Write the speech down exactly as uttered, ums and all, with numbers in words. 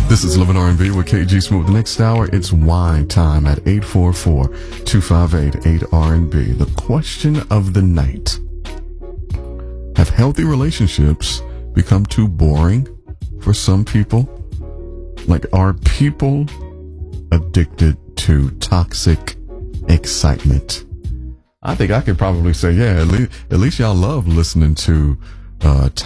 This is Living R and B with K G Smooth. The next hour, it's wine time at eight four four, two five eight, eight R and B. The question of the night. Have healthy relationships become too boring for some people? Like, are people addicted to toxic excitement? I think I could probably say, yeah, at least, at least y'all love listening to uh